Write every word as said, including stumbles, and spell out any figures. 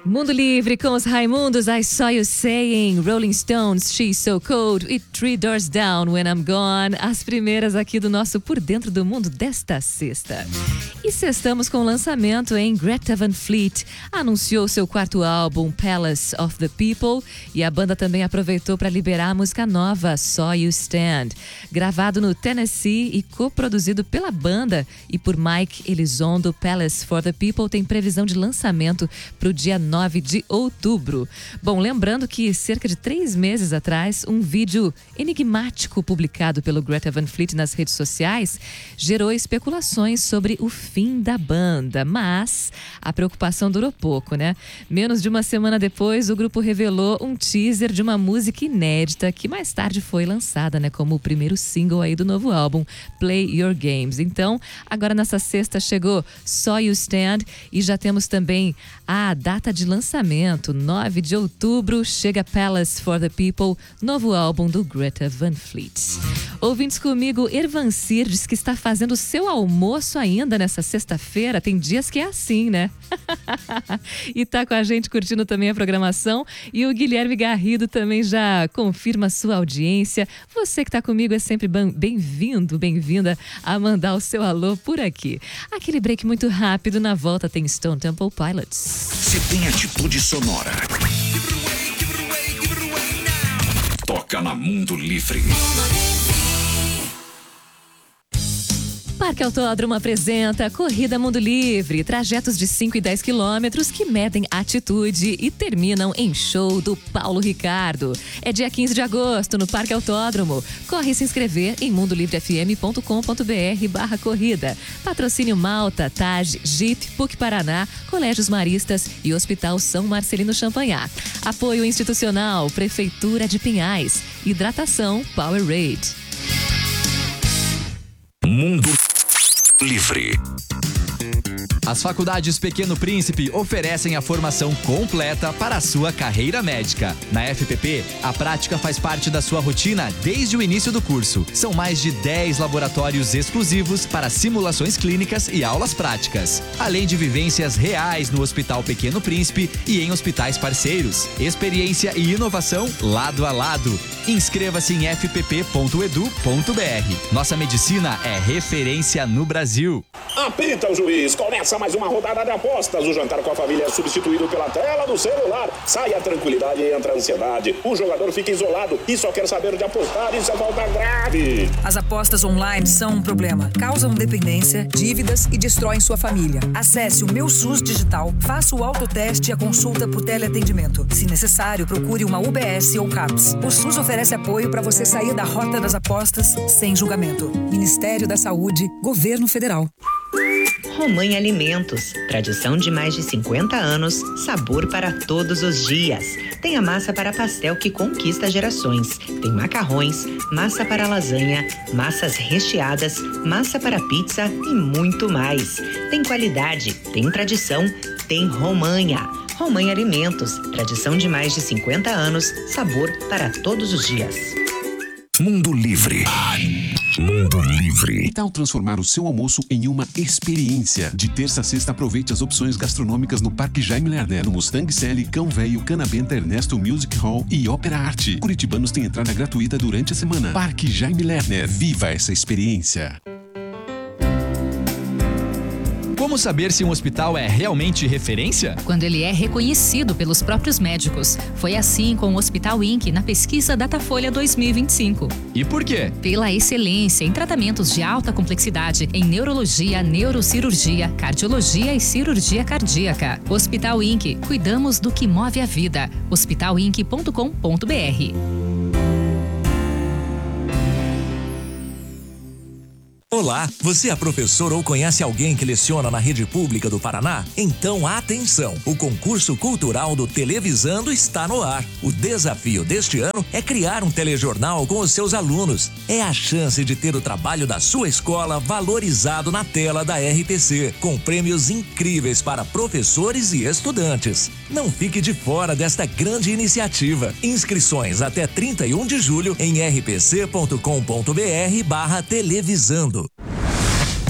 Mundo Livre com os Raimundos, I Saw You Saying, Rolling Stones, She's So Cold e Three Doors Down, When I'm Gone, as primeiras aqui do nosso Por Dentro do Mundo desta sexta. E sextamos com o lançamento em Greta Van Fleet, anunciou seu quarto álbum, Palace of the People, e a banda também aproveitou para liberar a música nova, Saw You Stand. Gravado no Tennessee e coproduzido pela banda e por Mike Elizondo, Palace for the People tem previsão de lançamento para o dia nove de outubro. Bom, lembrando que cerca de três meses atrás, um vídeo enigmático publicado pelo Greta Van Fleet nas redes sociais gerou especulações sobre o fim da banda, mas a preocupação durou pouco, né? Menos de uma semana depois, o grupo revelou um teaser de uma música inédita que mais tarde foi lançada, né, como o primeiro single aí do novo álbum, Play Your Games. Então, agora nessa sexta chegou Saw You Stand e já temos também a data de lançamento, nove de outubro, chega Palace for the People, novo álbum do Greta Van Fleet. Ouvintes comigo, Ervancir diz que está fazendo seu almoço ainda nessa sexta-feira, tem dias que é assim, né? E tá com a gente curtindo também a programação, e o Guilherme Garrido também já confirma sua audiência. Você que tá comigo é sempre bem-vindo, bem-vinda a mandar o seu alô por aqui. Aquele break muito rápido, na volta tem Stone Temple Pilots. Se tem atitude sonora, toca na Mundo Livre. Parque Autódromo apresenta Corrida Mundo Livre, trajetos de cinco e dez quilômetros que medem atitude e terminam em show do Paulo Ricardo. É dia quinze de agosto no Parque Autódromo. Corre se inscrever em mundolivrefm.com.br barra corrida. Patrocínio Malta, T A G, G I P, P U C Paraná, Colégios Maristas e Hospital São Marcelino Champagnat. Apoio institucional, Prefeitura de Pinhais. Hidratação Powerade. Mundo Livre. As faculdades Pequeno Príncipe oferecem a formação completa para a sua carreira médica. Na F P P, a prática faz parte da sua rotina desde o início do curso. São mais de dez laboratórios exclusivos para simulações clínicas e aulas práticas, além de vivências reais no Hospital Pequeno Príncipe e em hospitais parceiros. Experiência e inovação lado a lado. Inscreva-se em f p p ponto edu ponto b r. Nossa medicina é referência no Brasil. Apita o juiz, começa mais uma rodada de apostas. O jantar com a família é substituído pela tela do celular. Sai a tranquilidade e entra a ansiedade. O jogador fica isolado e só quer saber de apostar. Isso é falta grave. As apostas online são um problema. Causam dependência, dívidas e destroem sua família. Acesse o Meu SUS Digital, faça o autoteste e a consulta por teleatendimento. Se necessário, procure uma U B S ou CAPS. O SUS oferece apoio para você sair da rota das apostas sem julgamento. Ministério da Saúde, Governo Federal. Romanha Alimentos, tradição de mais de cinquenta anos, sabor para todos os dias. Tem a massa para pastel que conquista gerações. Tem macarrões, massa para lasanha, massas recheadas, massa para pizza e muito mais. Tem qualidade, tem tradição, tem Romanha. Romanha Alimentos, tradição de mais de cinquenta anos, sabor para todos os dias. Mundo Livre. Mundo Livre. Que tal transformar o seu almoço em uma experiência? De terça a sexta, aproveite as opções gastronômicas no Parque Jaime Lerner, no Mustang Sally, Cão Velho, Canabenta, Ernesto Music Hall e Ópera Arte. Curitibanos têm entrada gratuita durante a semana. Parque Jaime Lerner. Viva essa experiência. Como saber se um hospital é realmente referência? Quando ele é reconhecido pelos próprios médicos. Foi assim com o Hospital Inc na pesquisa Datafolha dois mil e vinte e cinco. E por quê? Pela excelência em tratamentos de alta complexidade em neurologia, neurocirurgia, cardiologia e cirurgia cardíaca. Hospital Inc, cuidamos do que move a vida. hospital inc ponto com ponto b r. Olá, você é professor ou conhece alguém que leciona na rede pública do Paraná? Então atenção, o concurso cultural do Televisando está no ar. O desafio deste ano é criar um telejornal com os seus alunos. É a chance de ter o trabalho da sua escola valorizado na tela da R T C, com prêmios incríveis para professores e estudantes. Não fique de fora desta grande iniciativa. Inscrições até trinta e um de julho em r p c ponto com ponto b r barra televisando.